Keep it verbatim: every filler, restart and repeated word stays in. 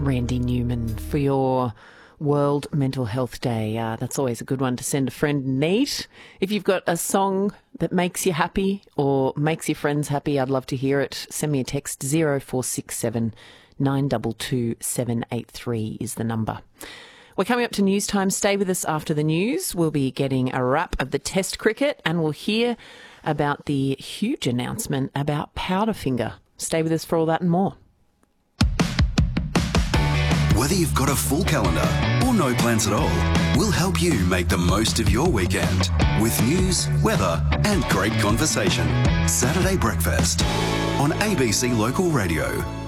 Randy Newman, for your World Mental Health Day. Uh, that's always a good one to send a friend in need. If you've got a song that makes you happy or makes your friends happy, I'd love to hear it. Send me a text. zero four six seven nine two two seven eight three is the number. We're coming up to news time. Stay with us after the news. We'll be getting a wrap of the Test cricket and we'll hear about the huge announcement about Powderfinger. Stay with us for all that and more. Whether you've got a full calendar or no plans at all, we'll help you make the most of your weekend with news, weather and great conversation. Saturday Breakfast on A B C Local Radio.